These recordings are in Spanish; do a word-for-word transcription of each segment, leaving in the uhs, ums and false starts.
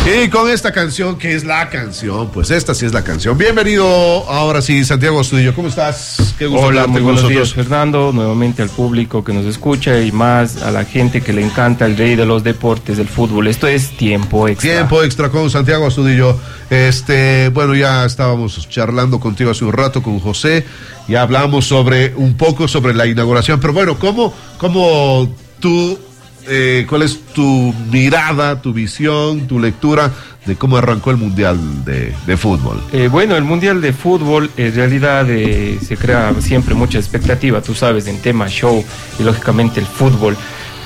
Y con esta canción, que es la canción, pues esta sí es la canción. Bienvenido, ahora sí, Santiago Astudillo, ¿cómo estás? Qué gusto. Hola, muy buenos días, Fernando, nuevamente al público que nos escucha y más a la gente que le encanta el rey de los deportes, el fútbol. Esto es Tiempo Extra. Tiempo Extra con Santiago Astudillo. Este, bueno, ya estábamos charlando contigo hace un rato con José, ya hablamos sobre un poco sobre la inauguración, pero bueno, ¿cómo, cómo tú... Eh, ¿cuál es tu mirada, tu visión, tu lectura de cómo arrancó el Mundial de, de Fútbol? Eh, bueno, el Mundial de Fútbol en realidad eh, se crea siempre mucha expectativa, tú sabes, en tema show y lógicamente el fútbol.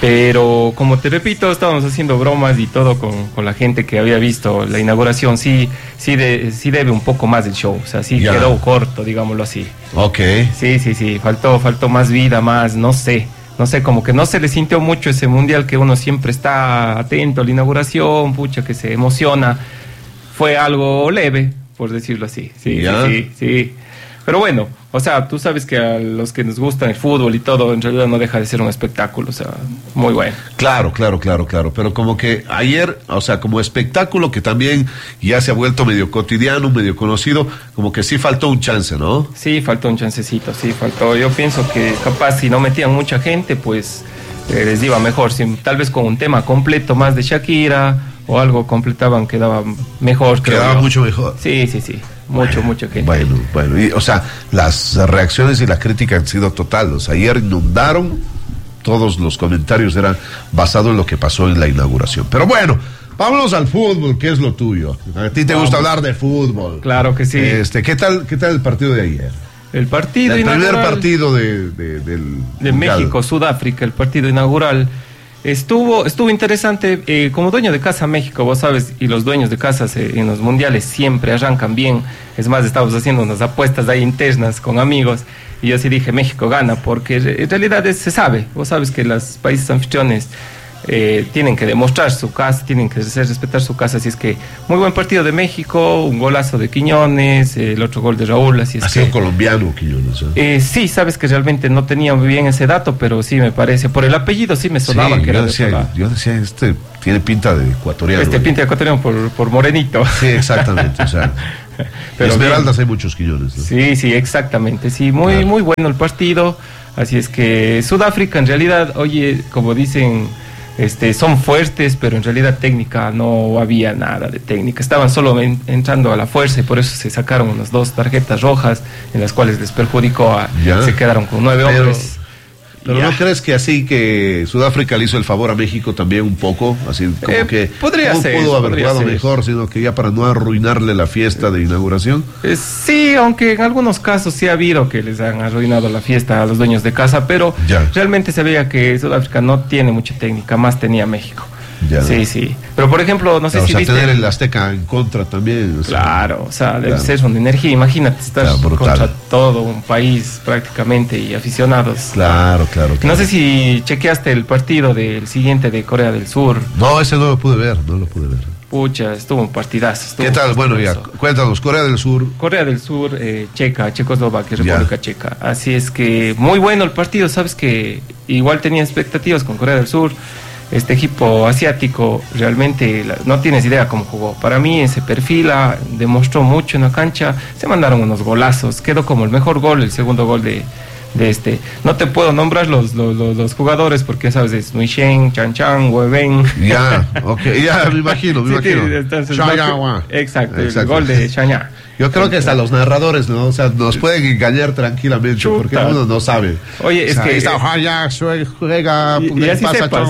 Pero como te repito, estábamos haciendo bromas y todo con, con la gente que había visto la inauguración. Sí, sí, de, sí debe un poco más del show, o sea, sí ya. Quedó corto, digámoslo así. Ok. Sí, sí, sí, faltó, faltó más vida, más, no sé. No sé, como que no se le sintió mucho ese mundial que uno siempre está atento a la inauguración, pucha, que se emociona. Fue algo leve, por decirlo así. Sí, ¿Ya? sí, sí, sí. Pero bueno, o sea, tú sabes que a los que nos gustan el fútbol y todo, en realidad no deja de ser un espectáculo, o sea, muy bueno. Claro, claro, claro, claro, pero como que ayer, o sea, como espectáculo que también ya se ha vuelto medio cotidiano, medio conocido, como que sí faltó un chance, ¿no? Sí, faltó un chancecito, sí, faltó. Yo pienso que capaz si no metían mucha gente, pues eh, les iba mejor, si, tal vez con un tema completo más de Shakira o algo completaban, quedaba mejor. Quedaba mucho mejor. Sí, sí, sí. Mucho, mucha gente. Bueno, bueno, y, o sea, las reacciones y la crítica han sido totales. Ayer inundaron, todos los comentarios eran basados en lo que pasó en la inauguración. Pero bueno, vámonos al fútbol, que es lo tuyo. A ti te Vamos. gusta hablar de fútbol. Claro que sí. Este, ¿qué tal, qué tal el partido de ayer? El partido el inaugural. El primer partido de, de, del de México, Sudáfrica, el partido inaugural. Estuvo estuvo interesante, eh, como dueño de casa México, vos sabes, y los dueños de casas eh, en los mundiales siempre arrancan bien. Es más, estábamos haciendo unas apuestas ahí internas con amigos y yo sí dije México gana, porque en realidad es, se sabe, vos sabes que los países anfitriones eh, tienen que demostrar su casa, tienen que hacer respetar su casa, así es que muy buen partido de México, un golazo de Quiñones, eh, el otro gol de Raúl, así es ha que... sido colombiano Quiñones, ¿eh? Eh, sí, sabes que realmente no tenía muy bien ese dato, pero sí me parece, por el apellido sí me sonaba sí, que yo era decía, de yo decía, este tiene pinta de ecuatoriano. Este pinta de ecuatoriano por, por morenito. Sí, exactamente, o sea... Pero Esmeraldas hay muchos Quiñones, ¿no? Sí, sí, exactamente, sí, muy, claro. muy bueno el partido, así es que Sudáfrica en realidad, oye, como dicen... Este, son fuertes, pero en realidad técnica no había nada de técnica. Estaban solo en, entrando a la fuerza y por eso se sacaron unas dos tarjetas rojas en las cuales les perjudicó a... Ya. Se quedaron con nueve pero, hombres. Pero ya. ¿No crees que así que Sudáfrica le hizo el favor a México también un poco? Así como eh, que podría no ser, pudo haber podría jugado ser. mejor, sino que ya para no arruinarle la fiesta de inauguración. Eh, sí, aunque en algunos casos sí ha habido que les han arruinado la fiesta a los dueños de casa, pero ya. realmente se veía que Sudáfrica no tiene mucha técnica, más tenía México. Ya. Sí, sí. Pero por ejemplo, no sé claro, si o sea, viste... tener el Azteca en contra también. O sea, claro, o sea, debe claro. ser una energía. Imagínate estar claro, contra todo un país prácticamente y aficionados. Claro, claro, claro. No sé si chequeaste el partido del siguiente de Corea del Sur. No, ese no lo pude ver, no lo pude ver. Pucha, estuvo un partidazo. Estuvo ¿Qué tal? un bueno, ya, cuéntanos, Corea del Sur. Corea del Sur, eh, Checa, Checoslovaquia, República ya. Checa. Así es que muy bueno el partido, sabes que igual tenía expectativas con Corea del Sur. Este equipo asiático realmente la, no tienes idea cómo jugó. Para mí se perfila, demostró mucho en la cancha, se mandaron unos golazos, quedó como el mejor gol, el segundo gol de, de este. No te puedo nombrar los, los, los, los jugadores porque ya sabes, es Nui Shen, Chan Chan, Weben. Ya, ok, ya me imagino, me sí, imagino. Entonces, no, exacto, exacto, el gol de Shanya. Yo creo que hasta los narradores, ¿no? O sea, nos pueden engañar tranquilamente. Chuta. Porque uno no sabe. Oye, es o sea, que... Está, ah, ya, juega, y, y así pasa, sepas.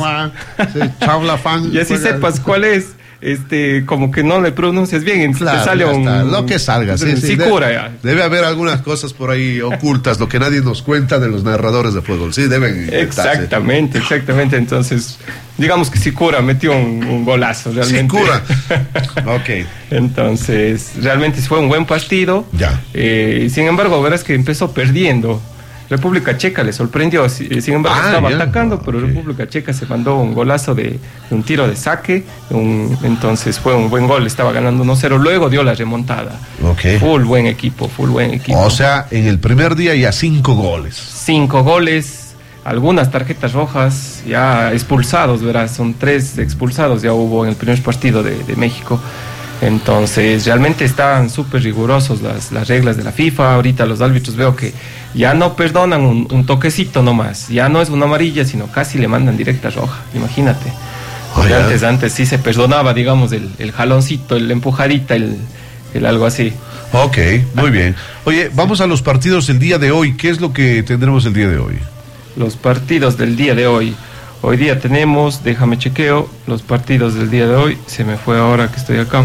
Chabla, fan, y así juega. Sepas cuál es. Este, como que no le pronuncias bien, claro, te sale un... Lo que salga, sí, sí. sí Debe, cura ya. Debe haber algunas cosas por ahí ocultas, lo que nadie nos cuenta de los narradores de fútbol, sí, deben... Exactamente, exactamente, entonces, digamos que sí cura, metió un, un golazo, realmente. Sí cura, ok. Entonces, realmente fue un buen partido. Ya. Eh, sin embargo, verás que empezó perdiendo. República Checa le sorprendió, sin embargo ah, estaba yeah. atacando, pero okay. República Checa se mandó un golazo de, de un tiro de saque, un, entonces fue un buen gol, estaba ganando uno cero, luego dio la remontada. Okay. Full buen equipo, full buen equipo. O sea, en el primer día ya cinco goles. Cinco goles, algunas tarjetas rojas, ya expulsados, verás, son tres expulsados, ya hubo en el primer partido de, de México. Entonces, realmente están súper rigurosos las, las reglas de la FIFA. Ahorita los árbitros veo que ya no perdonan un, un toquecito nomás, ya no es una amarilla, sino casi le mandan directa roja, imagínate. Oh, yeah. antes, antes sí se perdonaba, digamos, el, el jaloncito, el empujadita, el, el algo así. Ok, muy bien. Oye, vamos a los partidos del día de hoy. ¿Qué es lo que tendremos el día de hoy? Los partidos del día de hoy. Hoy día tenemos, déjame chequeo, los partidos del día de hoy. Se me fue ahora que estoy acá.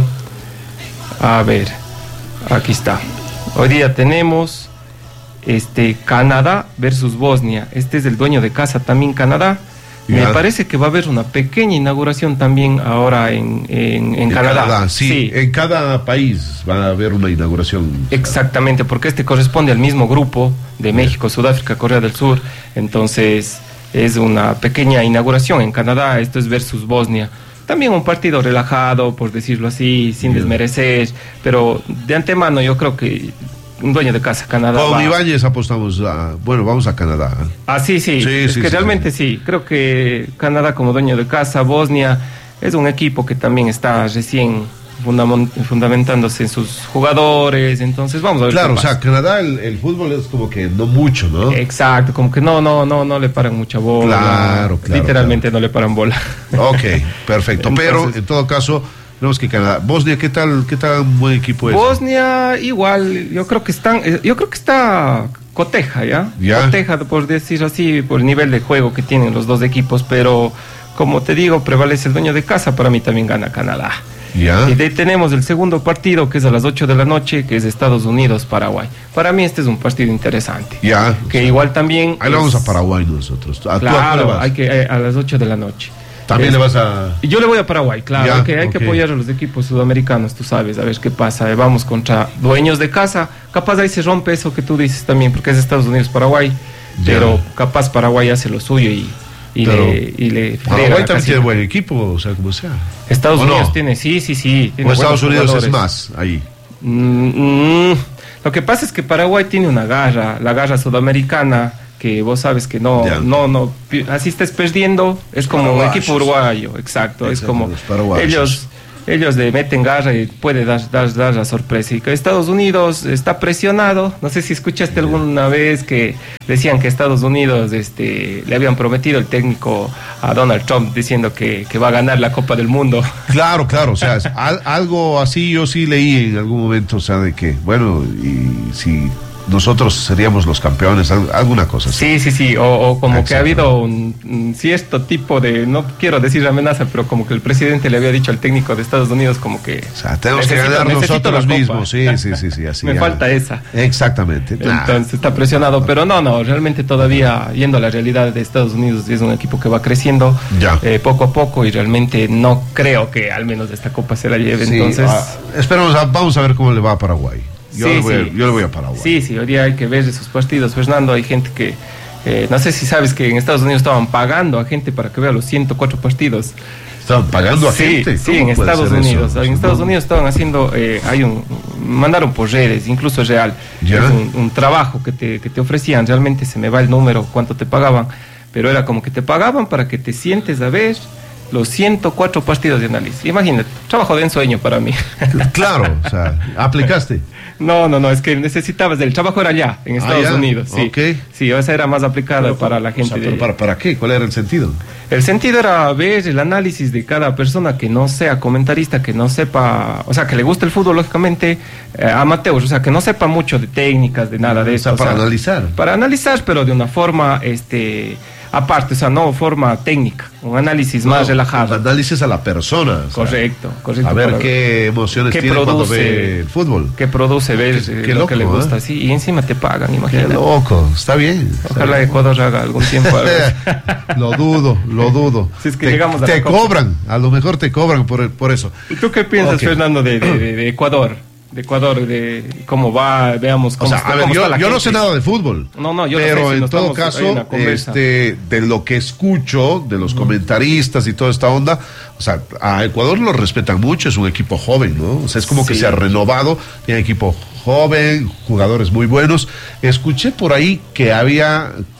A ver, aquí está. Hoy día tenemos este Canadá versus Bosnia. Este es el dueño de casa también, Canadá. Me Ya. parece que va a haber una pequeña inauguración también ahora en, en, en En Canadá. Canadá, sí, Sí. en cada país va a haber una inauguración. Exactamente, porque este corresponde al mismo grupo de México, Sudáfrica, Corea del Sur. Entonces es una pequeña inauguración en Canadá. Esto es versus Bosnia. También un partido relajado, por decirlo así, sin Bien. desmerecer, pero de antemano yo creo que un dueño de casa, Canadá. Con va- Ibáñez apostamos a, bueno, vamos a Canadá. Ah, sí, sí, Sí, es sí, que sí, realmente sí. Creo que Canadá como dueño de casa, Bosnia, es un equipo que también está recién fundam- fundamentándose en sus jugadores, entonces vamos a ver. Claro, qué o sea, pasa. Canadá el, el fútbol es como que no mucho, ¿no? Exacto, como que no, no, no, no le paran mucha bola. Claro, claro, Literalmente no le paran bola. Ok, perfecto. Pero Entonces- en todo caso, tenemos que Canadá. Bosnia, ¿qué tal? ¿Qué tal un buen equipo es? Bosnia igual, yo creo que están, eh, yo creo que está coteja, ¿ya? Ya. Coteja, por decirlo así, por el nivel de juego que tienen los dos equipos, pero como te digo, prevalece el dueño de casa, para mí también gana Canadá. Ya. Y de ahí tenemos el segundo partido, que es a las ocho de la noche, que es Estados Unidos-Paraguay. Para mí este es un partido interesante. Ya. Que igual también... Ahí le vamos es- a Paraguay nosotros. ¿A tú a cuál le Claro, vas? hay que, eh, a las ocho de la noche. También Es- le vas a... Y yo le voy a Paraguay, claro, Ya, hay, que, hay que ok. apoyar a los equipos sudamericanos, tú sabes, a ver qué pasa. Eh, Vamos contra dueños de casa, capaz ahí se rompe eso que tú dices también, porque es Estados Unidos-Paraguay, Ya. pero capaz Paraguay hace lo suyo y, y Pero le, y le friega Paraguay la también casita. tiene buen equipo, o sea, como sea. Estados ¿O Unidos no? tiene, sí, sí, sí. tiene O Estados buenos Unidos es jugadores. más, ahí. Mm, mm, lo que pasa es que Paraguay tiene una garra, la garra sudamericana, que vos sabes que no, Ya. no, no, pi- así estés perdiendo, es como un Paraguayos. equipo uruguayo, exacto, es Exacto, como los paraguayos. ellos, ellos le meten garra y puede dar, dar, dar la sorpresa. Y que Estados Unidos está presionado, no sé si escuchaste alguna vez que decían que Estados Unidos este, le habían prometido el técnico a Donald Trump diciendo que, que va a ganar la Copa del Mundo. Claro, claro, o sea, es al- algo así yo sí leí en algún momento, o sea, de que, bueno, y si nosotros seríamos los campeones, al- alguna cosa así. Sí, sí, sí, o, o como que ha Exacto. habido un, un cierto tipo de, no quiero decir amenaza, pero como que el presidente le había dicho al técnico de Estados Unidos como que... O sea, tenemos que necesito- ganar necesito nosotros la copa. mismos, sí, sí, sí, sí, así. Me ya. falta esa. Exactamente. claro. Entonces está presionado, pero no, no, realmente todavía yendo a la realidad de Estados Unidos es un equipo que va creciendo Ya. eh, poco a poco y realmente no creo que al menos esta copa se la lleve. Sí, Entonces, ah, esperamos, a- vamos a ver cómo le va a Paraguay. Yo, sí, le, voy a, sí. yo le voy a Paraguay. Sí, sí, hoy día hay que ver esos partidos. Fernando, hay gente que, eh, no sé si sabes que en Estados Unidos estaban pagando a gente para que vea los ciento cuatro partidos. Están pagando a Sí, gente. sí, ¿Cómo en puede Estados ser eso? Unidos. En Estados Unidos estaban haciendo, eh, hay un, mandaron por redes, incluso es real. Ya. Es un, un trabajo que te, que te ofrecían, realmente se me va el número, cuánto te pagaban, pero era como que te pagaban para que te sientes a ver los ciento cuatro partidos de análisis. Imagínate, trabajo de ensueño para mí. Claro, o sea, aplicaste. No, no, no, es que necesitabas, el trabajo era allá, en Estados ya, Unidos, sí. ok. Sí, esa era más aplicada Pero, para la o gente sea, de... pero para, ¿para qué? ¿Cuál era el sentido? El sentido era ver el análisis de cada persona que no sea comentarista, que no sepa, o sea, que le guste el fútbol, lógicamente, eh, amateur, o sea, que no sepa mucho de técnicas, de nada de O eso. sea, o para sea, analizar. Para analizar, pero de una forma, este, aparte, o sea, no forma técnica, un análisis más No, relajado. Análisis a la persona. o sea, Correcto, correcto. A ver para- qué emociones qué tiene cuando produce- ve el fútbol. que produce ver Qué- eh, qué lo loco, que le gusta, ¿eh? sí, y encima te pagan, Qué imagínate. loco, está bien. está Ojalá bien. Ecuador haga algún tiempo algo así. Lo dudo, lo dudo. Si es que te llegamos a la te Copa. cobran, a lo mejor te cobran por, por eso. ¿Y tú qué piensas, Ok. Fernando, de, de- de- de Ecuador? De Ecuador, de cómo va, veamos O cómo sea, está, a ver, cómo yo, está la yo no gente. sé nada de fútbol. No, no, yo no sé Pero si en nos todo estamos- hay caso, una conversa. este, de lo que escucho, de los comentaristas y toda esta onda, o sea, a Ecuador lo respetan mucho, es un equipo joven, ¿no? O sea, es como que Sí. se ha renovado, tiene equipo joven, jugadores muy buenos. Escuché por ahí que había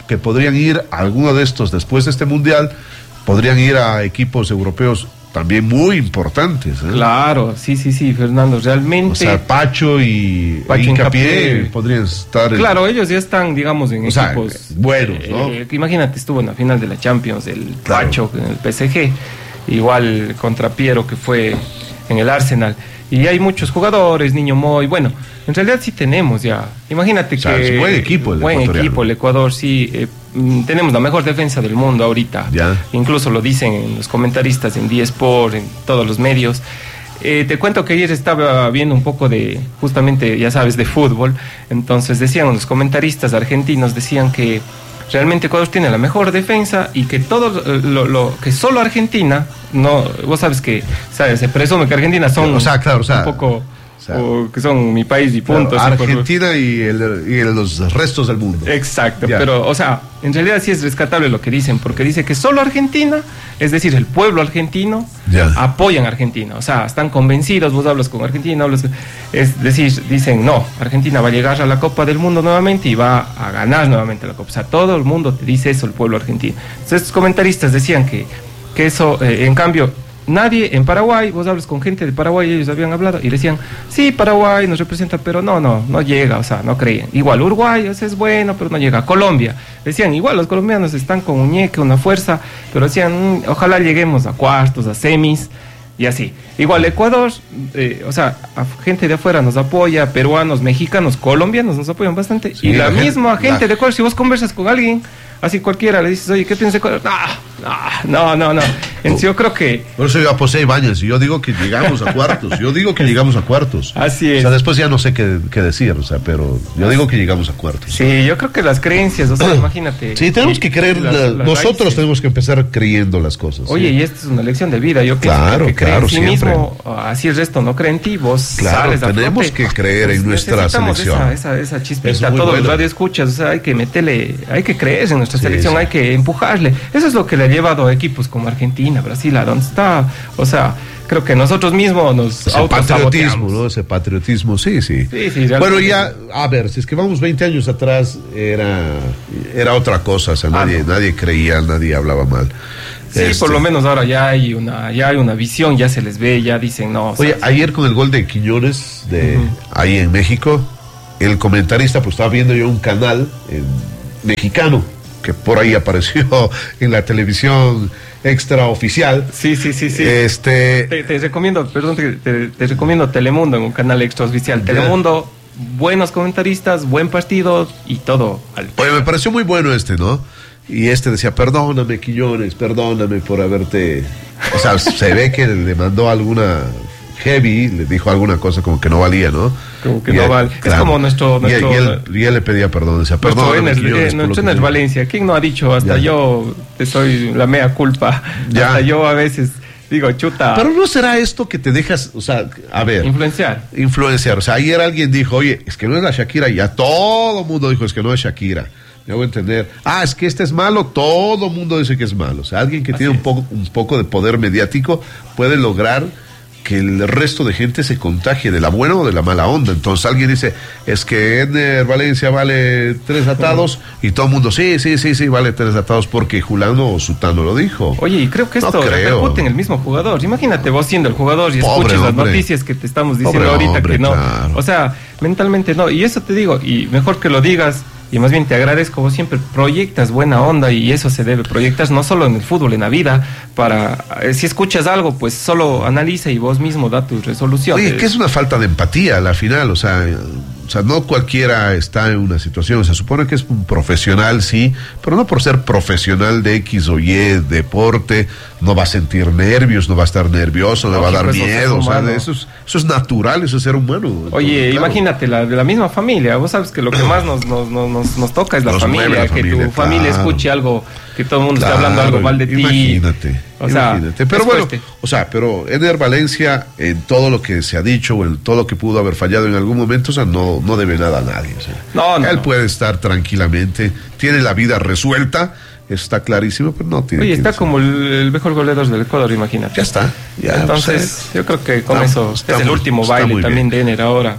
que podrían ir a alguno de estos después de este mundial, podrían ir a equipos europeos también muy importantes, ¿eh? Claro, sí, sí, sí, Fernando, realmente. O sea, Pacho y Pacho Hincapié Hincapié podrían estar. En... Claro, ellos ya están, digamos, en o equipos sea, buenos, ¿no? Eh, imagínate, estuvo en la final de la Champions, el Claro. Pacho en el P S G, igual contra Piero, que fue en el Arsenal. Y hay muchos jugadores, Niño Moy, bueno, en realidad sí tenemos ya. Imagínate O sea, que. es buen equipo el Buen ecuatoriano. equipo, el Ecuador, sí. Eh, mm, tenemos la mejor defensa del mundo ahorita. Ya. Incluso lo dicen en los comentaristas, en D-Sport, en todos los medios. Eh, te cuento que ayer estaba viendo un poco de, justamente, ya sabes, de fútbol. Entonces decían los comentaristas argentinos, decían que realmente Ecuador tiene la mejor defensa y que todo lo, lo que solo Argentina, no, vos sabes que, sabes, se presume que Argentina son O sea, claro, o sea, un poco, o sea, o que son mi país y punto. Claro, así por- Argentina y, el, y los restos del mundo. Exacto, Ya. pero, o sea, en realidad sí es rescatable lo que dicen, porque dice que solo Argentina, es decir, el pueblo argentino, Ya. apoyan a Argentina, o sea, están convencidos, vos hablas con Argentina, hablas, es decir, dicen, no, Argentina va a llegar a la Copa del Mundo nuevamente y va a ganar nuevamente la Copa, o sea, todo el mundo te dice eso, el pueblo argentino. Entonces, estos comentaristas decían que, que eso, eh, en cambio, nadie en Paraguay, vos hablas con gente de Paraguay, ellos habían hablado y decían, sí, Paraguay nos representa, pero no, no, no llega, o sea, no creían. Igual Uruguay, o sea, es bueno, pero no llega. Colombia, decían, igual los colombianos están con un ñeque, una fuerza, pero decían, "Mm, ojalá lleguemos a cuartos, a semis, y así. Igual Ecuador, eh, o sea, a gente de afuera nos apoya, peruanos, mexicanos, colombianos nos apoyan bastante, Sí, y la, la gente- misma gente la- de Ecuador, si vos conversas con alguien, así cualquiera, le dices, oye, ¿qué piensas de Ecuador? No, no, no, no. Entonces, yo creo que Por eso yo aposé a Ibáñez y yo digo que llegamos a cuartos. Yo digo que llegamos a cuartos. Así es. O sea, después ya no sé qué, qué decir, o sea, pero yo digo que llegamos a cuartos. sí, yo creo que las creencias, o sea, imagínate. Sí, tenemos que creer, las- la- las nosotros raíces. tenemos que empezar creyendo las cosas. Oye, ¿sí? y esta es una lección de vida. Yo pienso Claro, que el que cree claro, en sí siempre. mismo, así el resto no cree en ti, vos Claro, sales a tenemos flote. que creer en nuestra necesitamos selección. Esa, esa, esa Es chispita, muy todos los bueno. radioescuchas, o sea, hay que meterle, hay que creer en nuestra Sí, selección, sí. hay que empujarle. Eso es lo que le ha llevado a equipos como Argentina, Brasil, a donde está. O sea, creo que nosotros mismos nos Ese patriotismo, autosaboteamos. ¿no? Ese patriotismo, sí, sí. Sí, sí, realmente. Bueno, ya, a ver, si es que vamos veinte años atrás, era, era otra cosa, o sea, Ah, nadie, no. nadie creía, nadie hablaba mal. Sí, Este, por lo menos ahora ya hay una, ya hay una visión, ya se les ve, ya dicen, no. o sea, Oye, ayer con el gol de Quiñones, de Ujú. ahí en México, el comentarista, pues estaba viendo yo un canal en- mexicano, que por ahí apareció en la televisión extraoficial. sí, sí, sí, sí. Este, Te, te recomiendo, perdón, te, te- te recomiendo Telemundo en un canal extraoficial. Ya. Telemundo, buenos comentaristas, buen partido y todo. Al... Oye, me pareció muy bueno este, ¿no? Y este decía, perdóname, Quiñones, perdóname por haberte... O sea, se ve que le mandó alguna heavy, le dijo alguna cosa como que no valía, ¿no? Como que Y no él- vale. Es como nuestro- y él- nuestro- Y él, y él le pedía perdón, decía, Nuestro perdóname, Enes, Quiñones, eh, por lo nuestro que Enes te-". Valencia, ¿quién no ha dicho? Hasta Ya. yo te soy la mea culpa. Ya. Hasta yo a veces digo, chuta, Pero no será esto que te dejas, o sea, a ver... influenciar. Influenciar. O sea, ayer alguien dijo, oye, es que no es la Shakira, y ya todo el mundo dijo, es que no es Shakira. Me hago entender. Ah, es que este es malo, todo el mundo dice que es malo. O sea, alguien que Así tiene un es. poco, un poco de poder mediático puede lograr que el resto de gente se contagie de la buena o de la mala onda. Entonces alguien dice, es que Edner Valencia vale tres atados, y todo el mundo, sí, sí, sí, sí, vale tres atados porque Julano o Sutano lo dijo. Oye, y creo que No esto creo. repercute en el mismo jugador. Imagínate vos siendo el jugador y Pobre escuches las hombre. noticias que te estamos diciendo Pobre ahorita hombre, que no. claro. O sea, mentalmente no. Y eso te digo, y mejor que lo digas, y más bien te agradezco, vos siempre proyectas buena onda y eso se debe proyectar no solo en el fútbol, en la vida, para, eh, si escuchas algo, pues solo analiza y vos mismo da tu resolución. Oye, que es una falta de empatía a la final, o sea, o sea, no cualquiera está en una situación, se supone que es un profesional, sí, pero no por ser profesional de X o Y deporte, no va a sentir nervios, no va a estar nervioso, no, No, va a dar pues, eso es miedo, o sea, humano. eso es, eso es natural, eso es ser humano. Oye, Entonces, claro. imagínate, la, de la misma familia, vos sabes que lo que más nos, nos, nos, nos, nos toca es la Nos familia, mueve la que familia, tu familia claro. escuche algo, que todo el mundo esté hablando Claro, algo mal de ti. Imagínate, O sea, imagínate. Pero les bueno, cueste. o sea, pero Eder Valencia, en todo lo que se ha dicho, o en todo lo que pudo haber fallado en algún momento, o sea, no, no debe nada a nadie. O sea, No, no, él no. puede estar tranquilamente, tiene la vida resuelta, eso está clarísimo, pero no tiene Oye, que está ser. como el, el mejor goleador del Ecuador, imagínate. Ya está. Ya, Entonces, o sea, yo creo que con está- eso está es el muy- último está baile muy también bien. de Ener ahora.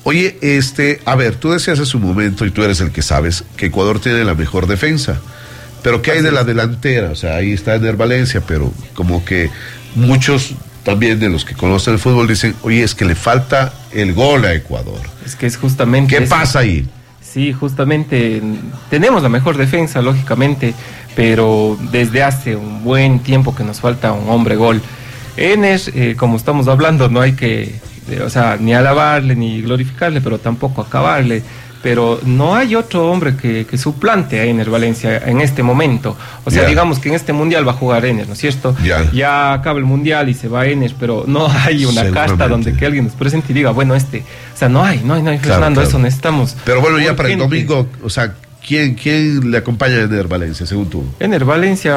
Oye, este, a ver, tú decías hace un momento, y tú eres el que sabes, que Ecuador tiene la mejor defensa. Pero ¿qué hay de la delantera? O sea, ahí está Ener Valencia, pero como que muchos también de los que conocen el fútbol dicen, oye, es que le falta el gol a Ecuador. Es que es justamente... ¿Qué eso. pasa ahí? Sí, justamente tenemos la mejor defensa, lógicamente, pero desde hace un buen tiempo que nos falta un hombre gol. Ener, eh, como estamos hablando, no hay que, eh, o sea, ni alabarle ni glorificarle, pero tampoco acabarle. Pero no hay otro hombre que, que suplante a Ener Valencia en este momento. O sea, yeah. digamos que en este mundial va a jugar Ener, ¿no es cierto? Yeah. Ya acaba el mundial y se va Ener, pero no hay una casta donde que alguien nos presente y diga, bueno, este, o sea, no hay, no hay, no hay, claro, Fernando, claro. Eso necesitamos. Pero bueno, ya para el domingo, o sea, ¿quién, quién le acompaña a Ener Valencia, según tú? Ener Valencia,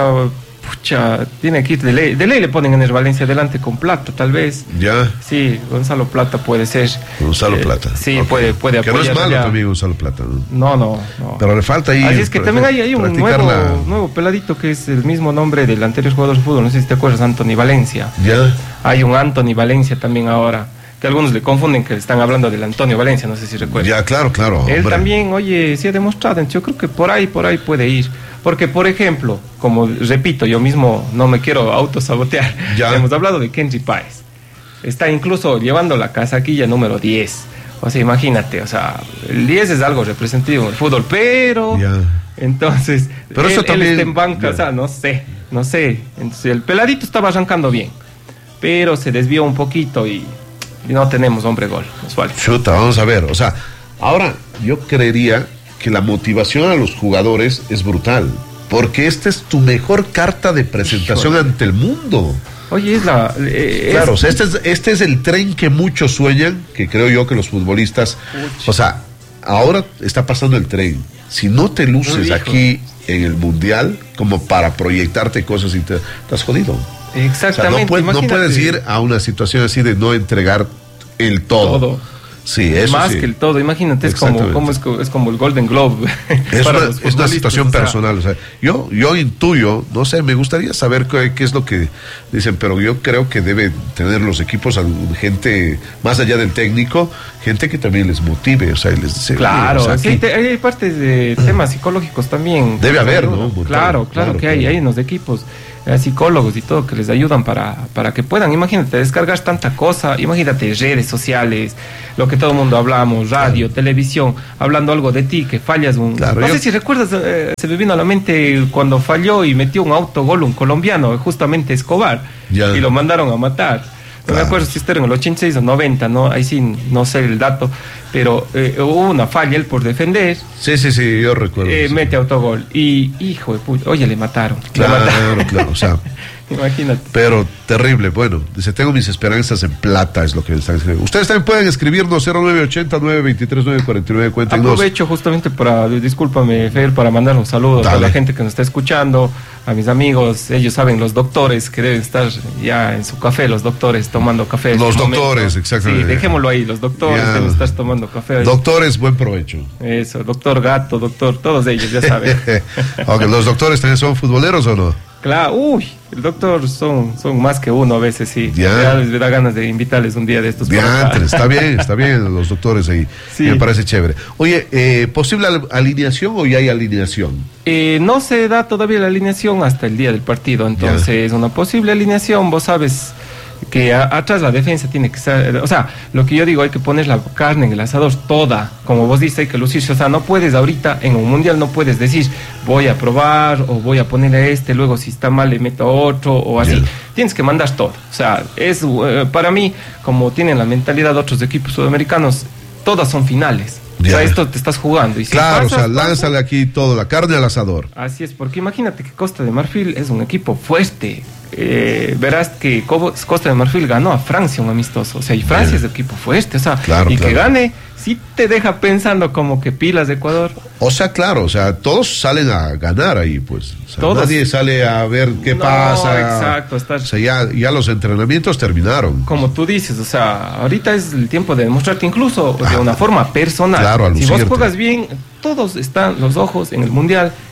pucha, tiene que ir de ley, de ley le ponen Ener Valencia delante con Plata, tal vez. Ya. Sí, Gonzalo Plata puede ser. Gonzalo eh, Plata. Sí, okay. puede, puede apoyar. Que no es malo ya. También Gonzalo Plata, ¿no? No, no, no. Pero le falta ahí. Así es que también hay, hay un nuevo, la... nuevo peladito que es el mismo nombre del anterior jugador de fútbol, no sé si te acuerdas, Anthony Valencia. Ya. Hay un Anthony Valencia también ahora, que algunos le confunden que están hablando del Antonio Valencia, no sé si recuerdas. Ya, claro, claro. Él hombre. también, oye, sí ha demostrado, yo creo que por ahí, por ahí puede ir. Porque, por ejemplo, como repito, yo mismo no me quiero autosabotear, ya. Hemos hablado de Kenji Páez. Está incluso llevando la casaquilla número diez. O sea, imagínate, o sea, el diez es algo representativo en el fútbol, pero... Ya. Entonces, pero él, eso también, él está en banca, ya. O sea, no sé, no sé. Entonces, el peladito estaba arrancando bien, pero se desvió un poquito y, y no tenemos hombre gol, Osvaldo. Chuta, vamos a ver, o sea, ahora yo creería que la motivación a los jugadores es brutal, porque esta es tu mejor carta de presentación Híjole. Ante el mundo. Oye, es la... Eh, claro, es... o sea, este es, este es el tren que muchos sueñan, que creo yo que los futbolistas... Uch. O sea, ahora está pasando el tren. Si no te luces aquí en el Mundial como para proyectarte cosas y te estás jodido. Exactamente. O sea, no, puede, no puedes ir a una situación así de no entregar el todo. Todo. Sí, eso más sí. que el todo, imagínate, es como, como es, es como el Golden Globe. Es, una, es una situación o sea, personal. O sea, yo, yo intuyo, no sé, me gustaría saber qué, qué es lo que dicen, pero yo creo que deben tener los equipos gente, más allá del técnico, gente que también les motive, o sea, y les dice, claro, o sea, sí, te, hay partes de temas psicológicos también. Debe haber, ¿no? Claro, claro, claro que claro. hay, hay en los equipos. Psicólogos y todo que les ayudan para, para que puedan, imagínate, descargar tanta cosa, imagínate, redes sociales, lo que todo el mundo hablamos, radio, claro. televisión, hablando algo de ti, que fallas un... Claro, no yo... sé si recuerdas, eh, se me vino a la mente cuando falló y metió un autogol un colombiano, justamente Escobar, ya. Y lo mandaron a matar. No claro. me acuerdo si esto era en el ochenta y seis o noventa, ¿no? Ahí sí, no sé el dato, pero eh, hubo una falla él por defender. Sí, sí, sí, yo recuerdo. Eh, mete autogol y, hijo de puta, oye, le mataron. Claro, le mataron. claro, o sea. Imagínate. Pero terrible, bueno, dice, tengo mis esperanzas en plata, es lo que están escribiendo. Ustedes también pueden escribirnos cero nueve ochenta, nueve veintitrés, nueve cuarenta y nueve, cuéntenos. Aprovecho justamente para, discúlpame, Fer, para mandar un saludo Dale. A la gente que nos está escuchando, a mis amigos, ellos saben, los doctores que deben estar ya en su café, los doctores tomando café. Los doctores, exactamente. Sí, dejémoslo ahí, los doctores ya. Deben estar tomando café. Doctores, buen provecho. Eso, doctor Gato, doctor, todos ellos, ya saben. Okay, ¿los doctores también son futboleros o no? Claro, uy, el doctor son, son más que uno a veces, sí. Ya. Ya les da ganas de invitarles un día de estos. Ya, está bien, está bien, los doctores ahí. Sí. Me parece chévere. Oye, eh, ¿posible alineación o ya hay alineación? Eh, no se da todavía la alineación hasta el día del partido, entonces ya. Una posible alineación, vos sabes que a, atrás la defensa tiene que ser, o sea, lo que yo digo, hay que poner la carne en el asador toda, como vos dices, hay que lucirse, o sea, no puedes ahorita en un mundial, no puedes decir voy a probar o voy a ponerle a este, luego si está mal le meto a otro o así, yeah. Tienes que mandar todo, o sea, es uh, para mí, como tienen la mentalidad de otros equipos sudamericanos, todas son finales. Yeah. O sea, esto te estás jugando. Y si claro, pasas, o sea, pasas, lánzale aquí todo, la carne al asador. Así es, porque imagínate que Costa de Marfil es un equipo fuerte. Eh, verás que Costa de Marfil ganó a Francia un amistoso. O sea, y Francia yeah. es un equipo fuerte. O sea, claro, y claro. que gane, sí te deja pensando como que pilas de Ecuador. O sea, claro, o sea, todos salen a ganar ahí, pues. O sea, todos. Nadie sale a ver qué no, pasa. Exacto. Estar... O sea, ya, ya los entrenamientos terminaron. Como tú dices, o sea, ahorita es el tiempo de demostrarte incluso ah, de una forma personal. Claro, a si vos juegas bien, todos están los ojos en el Mundial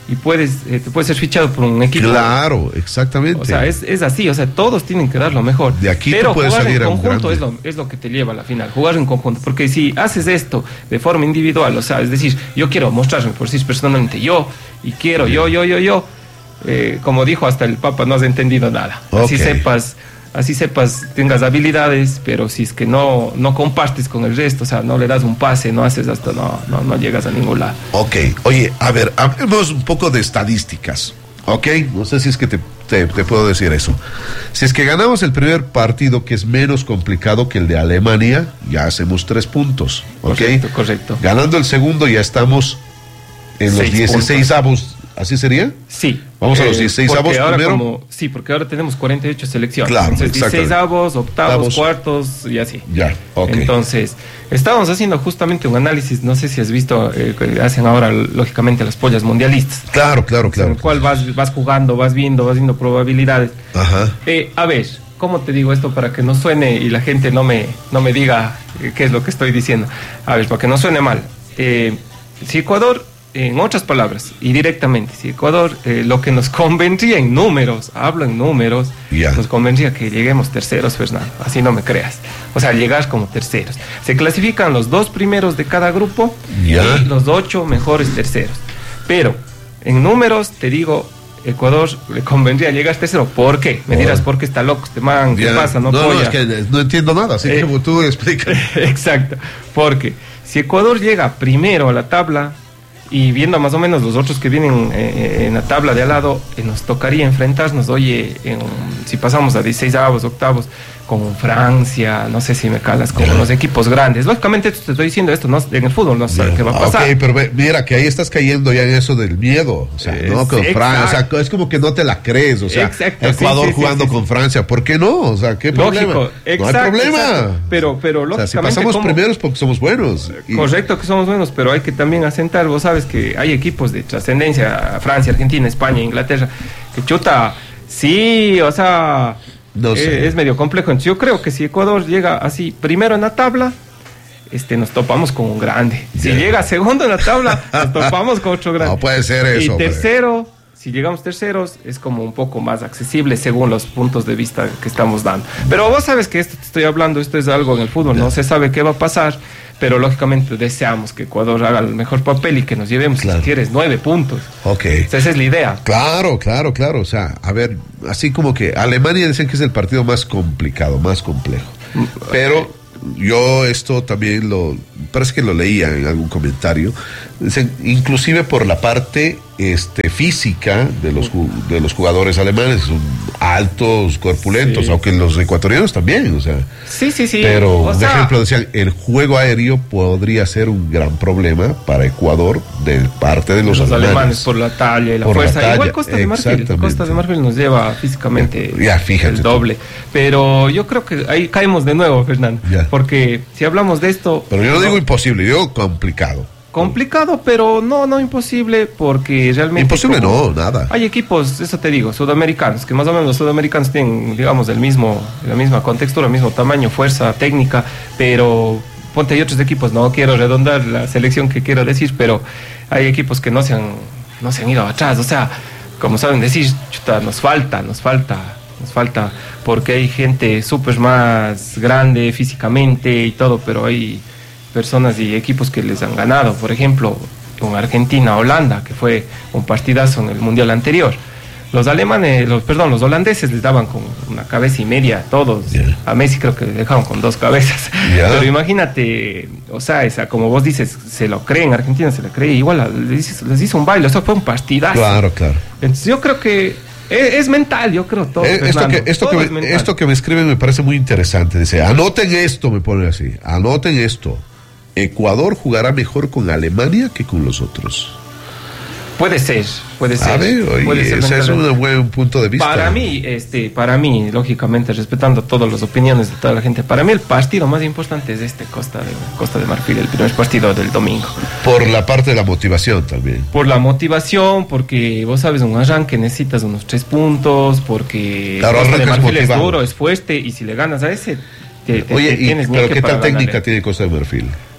y puedes eh, te puedes ser fichado por un equipo. Claro, exactamente. O sea, es, es así, o sea, todos tienen que dar lo mejor. De aquí pero tú puedes jugar salir en a un conjunto es grande. lo, es lo que te lleva a la final, jugar en conjunto, porque si haces esto de forma individual, o sea, es decir, yo quiero mostrarme por sí personalmente yo, y quiero yo, yo, yo, yo, eh, como dijo hasta el Papa, no has entendido nada. Así Ok. sepas, así sepas, tengas habilidades, pero si es que no, no compartes con el resto, o sea, no le das un pase, no haces hasta, no, no, no llegas a ningún lado. Ok, oye, a ver, hablemos un poco de estadísticas, ¿ok? No sé si es que te, te, te puedo decir eso. Si es que ganamos el primer partido, que es menos complicado que el de Alemania, ya hacemos tres puntos, ¿ok? Correcto, correcto. Ganando el segundo, ya estamos en los Seis dieciséis avos, ¿así sería? Sí. Vamos a los Eh, dieciséis porque avos ahora primero. como- sí, porque ahora tenemos cuarenta y ocho selecciones. Claro, Entonces, dieciséis exactamente. avos, octavos, Octavos. cuartos y así. Ya, ok. Entonces, estábamos haciendo justamente un análisis, no sé si has visto, eh, que hacen ahora lógicamente las pollas mundialistas. Claro, claro, En claro. el cual vas, vas jugando, vas viendo, vas viendo probabilidades. Ajá. Eh, a ver, ¿cómo te digo esto para que no suene y la gente no me, no me diga eh, qué es lo que estoy diciendo? A ver, para que no suene mal. Eh, si Ecuador, en otras palabras, y directamente, si Ecuador eh, lo que nos convendría en números, hablo en números, Ya. nos convendría que lleguemos terceros, Fernando, así no me creas. O sea, llegar como terceros. Se clasifican los dos primeros de cada grupo Ya. y los ocho mejores terceros. Pero, en números, te digo, Ecuador le convendría llegar tercero. ¿Por qué? Me dirás, Oh. porque está loco este man, ¿qué Ya. pasa? No, no, no, apoya. es que no entiendo nada, así Eh. que tú explicas. Exacto, porque si Ecuador llega primero a la tabla y viendo más o menos los otros que vienen eh, en la tabla de al lado, eh, nos tocaría enfrentarnos, oye, en- si pasamos a dieciséis avos, octavos, con Francia, no sé si me calas, con Ya. los equipos grandes. Lógicamente te estoy diciendo esto, no, en el fútbol no sé qué va a pasar. Ok, pero ve, mira que ahí estás cayendo ya en eso del miedo. O sea, Eh, no con sí, Francia. O sea, exacto. es como que no te la crees. O sea, Exacto, Ecuador sí, sí, sí, jugando sí, sí. con Francia. ¿Por qué no? O sea, ¿qué problema? Lógico, no exacto, hay problema. exacto. Pero, pero O sea, si lógicamente, pasamos ¿cómo? primeros porque somos buenos. Y- Correcto que somos buenos, pero hay que también asentar, vos sabes que hay equipos de trascendencia, Francia, Argentina, España, Inglaterra, que chuta, sí, o sea, No eh, sé. es medio complejo. Entonces yo creo que si Ecuador llega así primero en la tabla, este, nos topamos con un grande. Si Ya. llega segundo en la tabla, nos topamos con otro grande. No puede ser eso, Y hombre. tercero, si llegamos terceros, es como un poco más accesible según los puntos de vista que estamos dando. Pero vos sabes que esto te estoy hablando, esto es algo en el fútbol, no se sabe qué va a pasar, pero lógicamente deseamos que Ecuador haga el mejor papel y que nos llevemos, Claro. si quieres, nueve puntos. Ok. O sea, esa es la idea. Claro, claro, claro. O sea, a ver, así como que Alemania dicen que es el partido más complicado, más complejo. Pero yo esto también lo, parece que lo leía en algún comentario. Dicen, inclusive por la parte este, física de los, ju- de los jugadores alemanes, son altos, corpulentos, Sí. aunque los ecuatorianos también, o sea. Sí, sí, sí. Pero, O por sea, ejemplo, decían, el juego aéreo podría ser un gran problema para Ecuador de parte de los, los alemanes. alemanes. por la talla y la Por la fuerza. talla, Igual Costa de Marfil. exactamente. Costa de Marfil nos lleva físicamente Ya, fíjate el tú. doble. Pero yo creo que ahí caemos de nuevo, Fernando. Ya. Porque si hablamos de esto. Pero yo no digo imposible, yo digo complicado. Complicado, pero no, no imposible, porque realmente... Imposible como- no, nada. Hay equipos, eso te digo, sudamericanos, que más o menos los sudamericanos tienen, digamos, el mismo, la misma contextura, el mismo tamaño, fuerza, técnica, pero ponte, hay otros equipos, no quiero redondar la selección que quiero decir, pero hay equipos que no se han, no se han ido atrás, o sea, como saben decir, chuta, nos falta, nos falta, nos falta, porque hay gente súper más grande físicamente y todo, pero hay personas y equipos que les han ganado, por ejemplo, con Argentina, Holanda, que fue un partidazo en el mundial anterior. Los alemanes, los, perdón, los holandeses les daban con una cabeza y media a todos. Yeah. A Messi creo que le dejaron con dos cabezas. Yeah. Pero imagínate, o sea, esa, como vos dices, se lo creen, Argentina se lo cree, igual a- les, hizo- les hizo un baile, o sea, fue un partidazo. Claro, claro. Entonces yo creo que es, es mental, yo creo todo. Eh, esto, Fernando, que, esto, todo que es me, mental. esto que me escriben me parece muy interesante. Dice, anoten esto, me pone así. Anoten esto. Ecuador jugará mejor con Alemania que con los otros. Puede ser, puede ser. A ver, oye, puede ser ese es mentalmente. un buen punto de vista. Para mí, este, para mí, lógicamente, respetando todas las opiniones de toda la gente, para mí el partido más importante es este Costa de, Costa de Marfil, el primer partido del domingo. Por la parte de la motivación también. Por la motivación, porque vos sabes, un arranque necesitas unos tres puntos, porque Claro, Costa de arrancas Marfil es motivado. duro, es fuerte, y si le ganas a ese, te, te- Oye, te y, tienes pero ñeque ¿qué para tal técnica ganarle. tiene Costa de Marfil?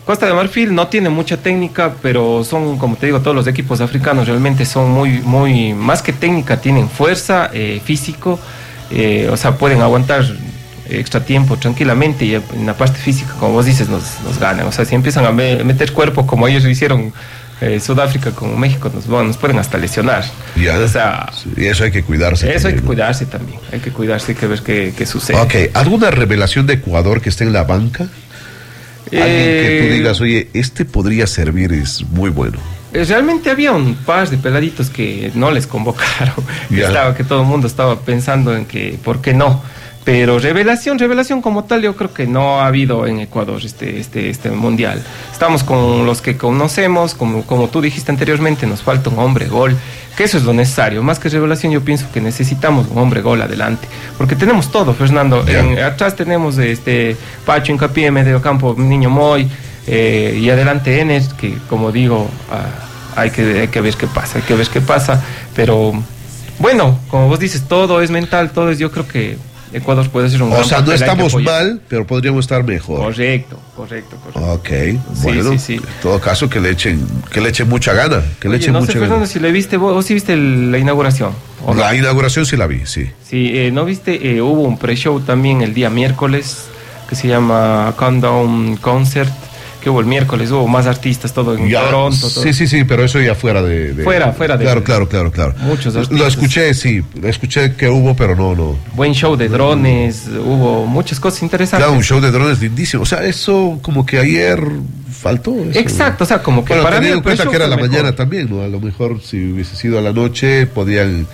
Costa de Marfil no tiene mucha técnica, pero son, como te digo, todos los equipos africanos realmente son muy, muy, más que técnica, tienen fuerza, eh, físico, eh, o sea, pueden aguantar extra tiempo tranquilamente, y en la parte física, como vos dices, nos, nos ganan. O sea, si empiezan a me, meter cuerpo como ellos lo hicieron, eh, Sudáfrica con México, nos, bueno, nos pueden hasta lesionar. Ya. O sea, sí, y eso hay que cuidarse. Eso también, hay que ¿no? cuidarse también, hay que cuidarse, hay que ver qué, qué sucede. Ok, ¿alguna revelación de Ecuador que esté en la banca? Alguien que tú Eh, digas, oye, este podría servir, es muy bueno. Realmente había un par de peladitos que no les convocaron, que, Ya. estaba, que todo el mundo estaba pensando en que, ¿por qué no? Pero revelación, revelación como tal, yo creo que no ha habido en Ecuador este, este, este mundial. Estamos con los que conocemos, como, como tú dijiste anteriormente, nos falta un hombre gol, que eso es lo necesario. Más que revelación, yo pienso que necesitamos un hombre gol adelante, porque tenemos todo, Fernando. Ya. En, atrás tenemos este Pacho Hincapié, medio campo, Niño Moy, eh, y adelante Enes, que como digo, ah, hay, que, hay que ver qué pasa, hay que ver qué pasa. Pero bueno, como vos dices, todo es mental, todo es, yo creo que Ecuador puede ser un O gran sea, no papel, hay que estamos apoyar. mal, pero podríamos estar mejor. Correcto, correcto, correcto. Ok, Sí, bueno, sí, sí. en todo caso que le echen, que le echen mucha gana, que le Oye, echen no sé, mucha Fernando, gana. si le viste, vos, vos sí viste el- la inauguración. ¿o no? La inauguración sí la vi, sí. Sí, eh, ¿no viste? Eh, hubo un pre-show también el día miércoles que se llama Countdown Concert, que hubo el miércoles, hubo más artistas, todo en Ya, Toronto. Todo. sí, sí, sí, pero eso ya fuera de... de- Fuera, fuera de- Claro, claro, claro, claro. Muchos Lo artistas. escuché, sí, lo escuché que hubo, pero no, no. Buen show de drones, hubo muchas cosas interesantes. Claro, un show de drones lindísimo. O sea, eso como que ayer faltó. Eso. Exacto, o sea, como que Bueno, para mí teniendo el en cuenta pre-show que era fue la mejor. mañana también, ¿no? A lo mejor si hubiese sido a la noche podían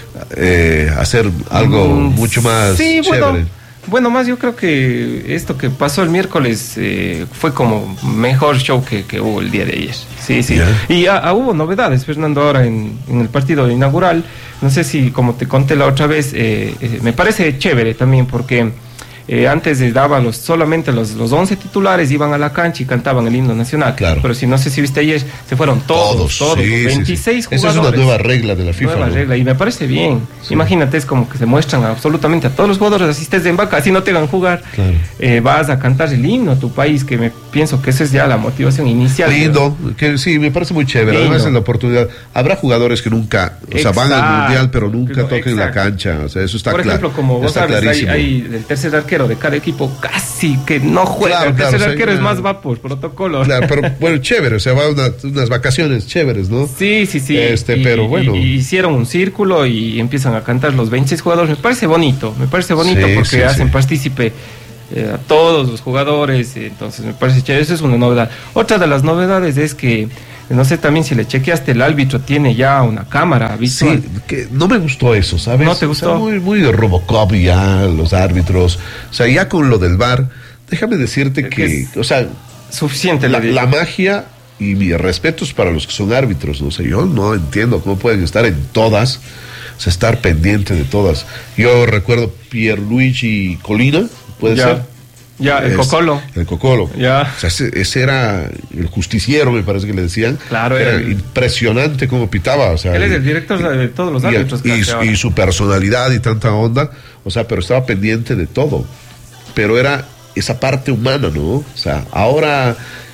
eh, hacer algo Mm, mucho más sí, chévere. bueno, bueno, más yo creo que esto que pasó el miércoles eh, fue como mejor show que, que hubo el día de ayer. Sí, sí. Ya. Y ah, ah, hubo novedades, Fernando, ahora en, en el partido inaugural. No sé si, como te conté la otra vez, eh, eh, me parece chévere también porque eh, antes les daban los, solamente los, los once titulares, iban a la cancha y cantaban el himno nacional. Claro. Pero si no sé si viste ayer, se fueron todos, todos, sí, sí, sí. veintiséis Esa jugadores. es una nueva regla de la FIFA. Nueva ¿no? regla, y me parece bien. Sí. Imagínate, es como que se muestran absolutamente a todos los jugadores, así estés en banca, así no te van a jugar. Claro. Eh, vas a cantar el himno a tu país, que me pienso que esa es ya la motivación inicial. Lindo, que sí, me parece muy chévere. Lindo. Además, en la oportunidad, habrá jugadores que nunca, o sea, van al Exacto. mundial, pero nunca Exacto. toquen la cancha. O sea, eso está Por claro. ejemplo, como vos está sabes, hay, clarísimo. hay el tercer arquero de cada equipo casi que no juega. Claro, el tercer claro, sí, arquero es claro. más va por protocolo. Claro, pero bueno, chévere, o sea, va una- unas vacaciones chéveres, ¿no? Sí, sí, sí. Este, Y- pero y- bueno. y hicieron un círculo y empiezan a cantar los veintiséis jugadores. Me parece bonito, me parece bonito Sí, porque sí, hacen sí. partícipe eh, a todos los jugadores. eh, Entonces me parece chévere, eso es una novedad. Otra de las novedades es que, no sé también si le chequeaste, el árbitro tiene ya una cámara visual. Sí, que no me gustó eso, ¿sabes? ¿No te gustó? O sea, muy, muy de Robocop ya, los árbitros. O sea, ya con lo del V A R, déjame decirte Es que, que es o sea, Suficiente la, le digo. la magia y mis respetos para los que son árbitros, no sé, yo no entiendo cómo pueden estar en todas, o sea, estar pendiente de todas. Yo recuerdo Pierluigi Colina, puede Ya. ser. Ya, el Es- Cocolo. El Cocolo. Ya. O sea, ese, ese era el justiciero, me parece que le decían. Claro, era el- impresionante cómo pitaba. O sea, Él es y- el director de todos los y- árbitros. y, casi ahora. y su personalidad y tanta onda, o sea, pero estaba pendiente de todo. Pero era esa parte humana, ¿no? O sea, ahora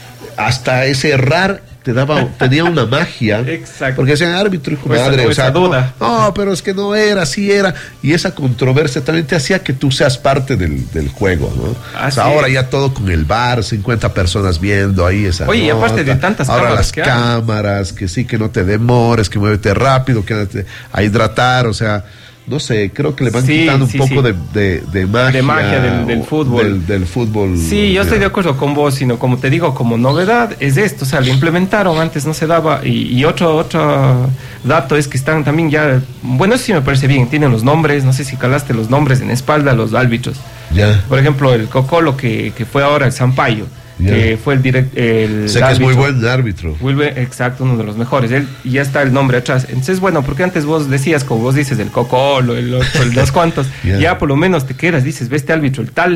hasta ese errar te daba, tenía una magia. Exacto. Porque decían árbitro, hijo O esa- madre, o o sea, esa ¿cómo? duda. No, pero es que no era, sí era. Y esa controversia también te hacía que tú seas parte del, del juego, ¿no? O Así sea, ahora es. ya todo con el V A R, cincuenta personas viendo ahí esa Oye, y aparte de nota. tantas ahora cámaras las que hay. cámaras, que sí, que no te demores, que muévete rápido, quédate a hidratar, o sea, no sé, creo que le van Sí, quitando un sí, poco sí. de, de, de magia. De magia del- del o fútbol. Del, del fútbol. Sí, yo estoy de acuerdo con vos, sino como te digo, como novedad es esto, o sea, lo implementaron, antes no se daba, y, y otro, otro dato es que están también ya, bueno, eso sí me parece bien, tienen los nombres, no sé si calaste los nombres en espalda a los árbitros. Ya. Por ejemplo, el Cocolo que, que fue ahora el Sampaio, Ya. que fue el director, el Sé que es muy árbitro. buen árbitro. Vuelve, exacto, uno de los mejores. Él, y ya está el nombre atrás. Entonces, bueno, porque antes vos decías, como vos dices, el Cocolo, el otro, el dos cuantos, Ya. ya por lo menos te quedas, dices, ve este árbitro, el tal,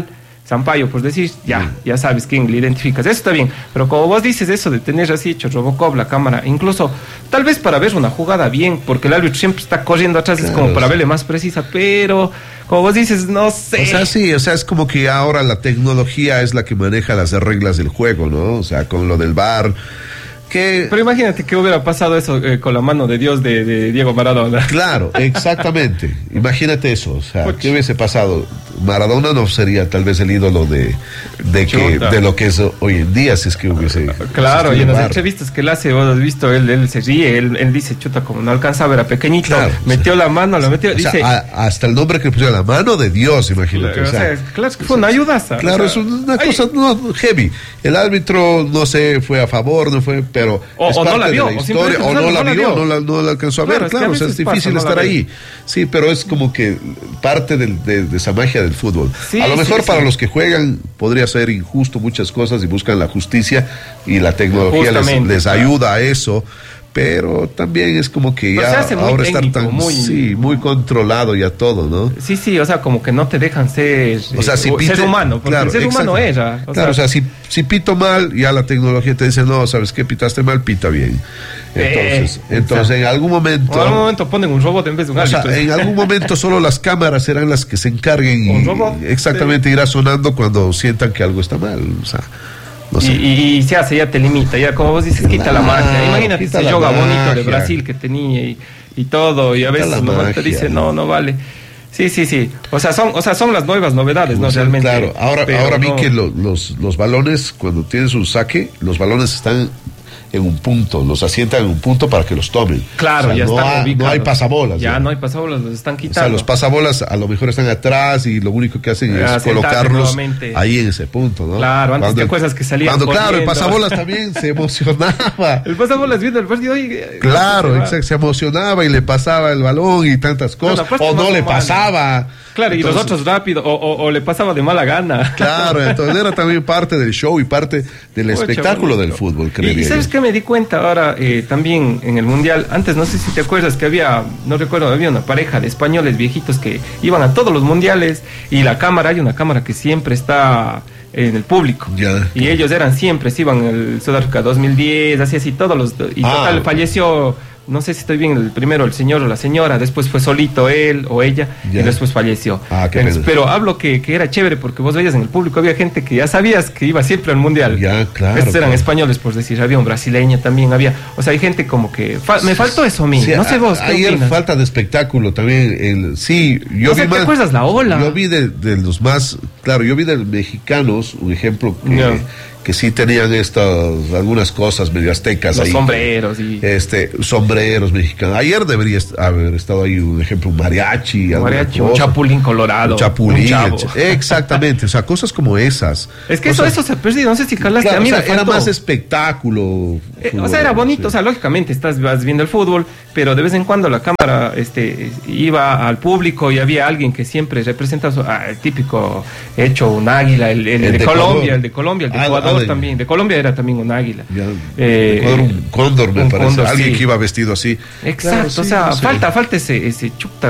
Sampaio, por decir, ya, Sí. ya sabes quién le identificas. Eso está bien. Pero como vos dices eso de tener así hecho Robocop, la cámara, incluso tal vez para ver una jugada bien, porque el árbitro siempre está corriendo atrás, Claro, es como para sí. verle más precisa, pero como vos dices, no sé. O sea, sí, o sea, es como que ahora la tecnología es la que maneja las reglas del juego, ¿no? O sea, con lo del V A R, que... Pero imagínate que hubiera pasado eso eh, con la mano de Dios de, de Diego Maradona. Claro, exactamente. Imagínate eso, o sea, Puch. ¿qué hubiese pasado? Maradona no sería tal vez el ídolo de, de, que, Chuta. de lo que es hoy en día, si es que hubiese... Claro, existido y en las V A R. entrevistas que él hace, vos has visto, él, él se ríe, él, él dice, chuta, como no alcanzaba, era pequeñito, Claro, metió o la mano, la metió, O sea, dice... a- hasta el nombre que le pusieron, la mano de Dios, imagínate. o sea, claro que fue una ayudaza. Claro, o es sea, una ay, cosa no, heavy. El árbitro, no sé, fue a favor, no fue, pero O- es o no parte la vio, de la o historia, simplemente o no, no la la vio, vio. no la, no la alcanzó a Claro, ver, es que a claro, o sea, es veces difícil pasa, no estar la ve. ahí. Sí, pero es como que parte del- de, de esa magia del fútbol. Sí, a lo sí, mejor sí. para los que juegan podría ser injusto muchas cosas y buscan la justicia y la tecnología les, Justamente, les claro. ayuda a eso. Pero también es como que Pero se ya hace muy ahora estar técnico, tan muy- sí, muy controlado ya todo, ¿no? Sí, sí, o sea, como que no te dejan ser, O sea, eh, si ser pite- humano, porque claro, el ser humano exacto. es, ya, o claro, sea, o sea, si, si pito mal, ya la tecnología te dice, no, ¿sabes qué? Pitaste mal, pita bien. Entonces, Eh, entonces en algún momento... en algún momento ponen un robot en vez de un o sea, árbitro. en algún momento solo las cámaras serán las que se encarguen y Un robot, exactamente irá sonando cuando sientan que algo está mal. O sea, no Y, sé. y- y se hace, ya te limita, ya como vos dices, quita la Claro, magia. Imagínate quita ese la yoga bonito de magia. Brasil que tenía y, y todo, y a Quita veces la uno te magia. dice, no, no vale. Sí, sí, sí. O sea, son, o sea, son las nuevas novedades, ¿no? O sea, Realmente. claro, ahora, pero ahora vi no- que lo- los, los balones, cuando tienes un saque, los balones están en un punto, los asientan en un punto para que los tomen. Claro, O sea, ya no, están ha- no ubicados. hay pasabolas. Ya no hay pasabolas, los están O sea, quitando. los pasabolas a lo mejor están atrás y lo único que hacen Ah, es sentarse colocarlos nuevamente. ahí en ese punto, ¿no? Claro, antes te el- acuerdas que salían Cuando, claro, el corriendo. pasabolas también se emocionaba. El pasabolas viendo el partido y... Claro, se va. exacto, se emocionaba y le pasaba el balón y tantas cosas. Bueno, aparte o no más le humano. pasaba. Claro, y los Entonces, otros rápido, o, o- o le pasaba de mala gana. Claro, entonces era también parte del show y parte del Pucha, espectáculo bonito. del fútbol, Y, creería y sabes yo. que me di cuenta ahora eh, también en el Mundial, antes no sé si te acuerdas que había, no recuerdo, había una pareja de españoles viejitos que iban a todos los mundiales y la cámara, hay una cámara que siempre está en el público. Ya. Y ellos eran siempre, se iban el Sudáfrica dos mil diez, así así, todos los... Y Ah. total, falleció, no sé si estoy bien, el primero el señor o la señora, después fue solito él o ella, Ya. y después falleció. Ah, qué Entonces, pena. pero hablo que, que era chévere porque vos veías en el público, había gente que ya sabías que iba siempre al Mundial. Ya, claro, Estos eran claro. españoles, por decir, había un brasileño también, había, o sea, hay gente como que, fa- me faltó eso a mí, Sí, no sé vos, ¿qué ayer opinas? falta de espectáculo también. El, sí, yo O sea, vi ¿te más- acuerdas la ola? Yo vi de, de los más, claro, yo vi de los mexicanos, un ejemplo que, Ya. que sí tenían estas algunas cosas medio aztecas Los ahí. sombreros y... Este, sombreros mexicanos. Ayer debería est- haber estado ahí un ejemplo, un mariachi, Un alguna mariachi, un cosa. chapulín colorado, Un chapulín, un chavo. el ch- exactamente, o sea, cosas como esas. Es que eso, Cosas- eso se perdió, no sé si calaste, claro, a mí o sea, me era faltó. más espectáculo. Eh, o fútbol, sea, era bonito, sí. o sea, lógicamente estás vas viendo el fútbol, pero de vez en cuando la cámara este, iba al público y había alguien que siempre representa su- ah, el típico hecho un águila, el, el El de, de Colombia, Ecuador. el de Colombia, el de Ah, Ecuador ah, de- también, de Colombia era también un águila. Ya, Eh, Ecuador, un cóndor, me un parece. cóndor, Alguien sí. que iba vestido así. Exacto, Claro, o sí, sea, no sé. falta, falta ese, ese chuta